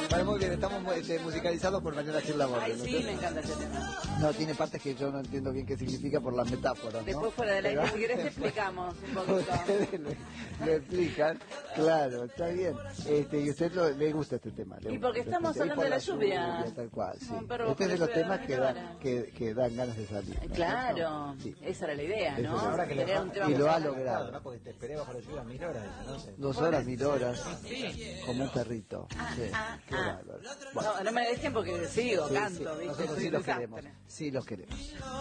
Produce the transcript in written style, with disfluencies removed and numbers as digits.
Vale, muy bien, estamos musicalizados por Mañana Sin Labor. Ay, sí, me encanta ese tema. No, tiene partes que yo no entiendo bien qué significa por las metáforas, ¿no? Después fuera del aire, si querés te explicamos un poquito. Ustedes lo explican, claro, está bien. Y a usted le gusta este tema. Y porque estamos hablando de la lluvia. Tal cual, sí. Un perro Este es de con los la temas lluvia que dan ganas de salir, ¿no? Claro, Sí. esa era la idea, ¿no? Ahora que Tener un tema y lo ha musical. logrado, ¿no? Porque te esperé bajo la lluvia 1000 horas, ¿no? 2 horas, 1000 horas, como un perrito. Sí, qué bárbaro. Bueno, No me dejen porque sigo, sí, canto, sí, ¿viste? nosotros Soy sí un los desastre. queremos, sí los queremos.